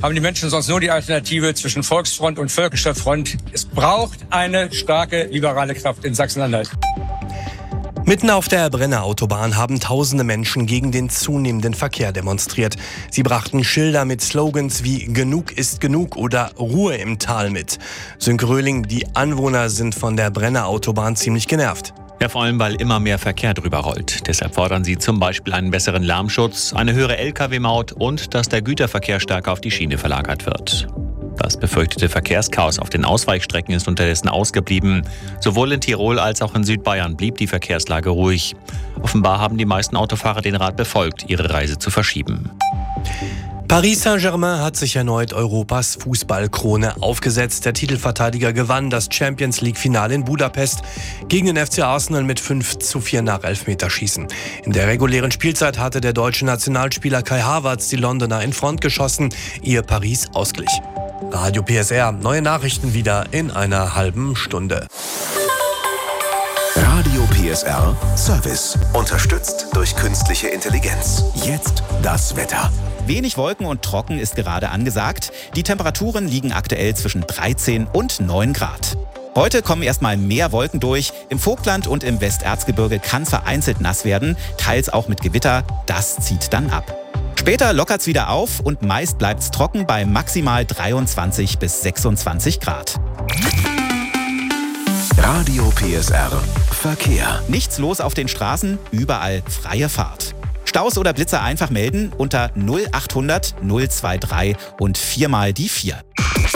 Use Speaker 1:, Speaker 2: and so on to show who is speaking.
Speaker 1: haben die Menschen sonst nur die Alternative zwischen Volksfront und Völkischer Front. Es braucht eine starke liberale Kraft in Sachsen-Anhalt.
Speaker 2: Mitten auf der Brenner Autobahn haben tausende Menschen gegen den zunehmenden Verkehr demonstriert. Sie brachten Schilder mit Slogans wie "Genug ist genug" oder "Ruhe im Tal" mit. Sönke Röhling, die Anwohner sind von der Brenner Autobahn ziemlich genervt.
Speaker 3: Ja, vor allem, weil immer mehr Verkehr drüber rollt. Deshalb fordern sie zum Beispiel einen besseren Lärmschutz, eine höhere Lkw-Maut und dass der Güterverkehr stärker auf die Schiene verlagert wird. Das befürchtete Verkehrschaos auf den Ausweichstrecken ist unterdessen ausgeblieben. Sowohl in Tirol als auch in Südbayern blieb die Verkehrslage ruhig. Offenbar haben die meisten Autofahrer den Rat befolgt, ihre Reise zu verschieben.
Speaker 2: Paris Saint-Germain hat sich erneut Europas Fußballkrone aufgesetzt. Der Titelverteidiger gewann das Champions-League-Finale in Budapest gegen den FC Arsenal mit 5:4 nach Elfmeterschießen. In der regulären Spielzeit hatte der deutsche Nationalspieler Kai Havertz die Londoner in Front geschossen, ehe Paris ausglich. Radio PSR, neue Nachrichten wieder in einer halben Stunde.
Speaker 4: Radio PSR Service, unterstützt durch künstliche Intelligenz. Jetzt das Wetter.
Speaker 5: Wenig Wolken und trocken ist gerade angesagt. Die Temperaturen liegen aktuell zwischen 13 und 9 Grad. Heute kommen erstmal mehr Wolken durch. Im Vogtland und im Westerzgebirge kann vereinzelt nass werden, teils auch mit Gewitter. Das zieht dann ab. Später lockert's wieder auf und meist bleibt's trocken bei maximal 23 bis 26 Grad.
Speaker 4: Radio PSR Verkehr.
Speaker 5: Nichts los auf den Straßen, überall freie Fahrt. Staus oder Blitzer einfach melden unter 0800 023 und 4 mal die 4.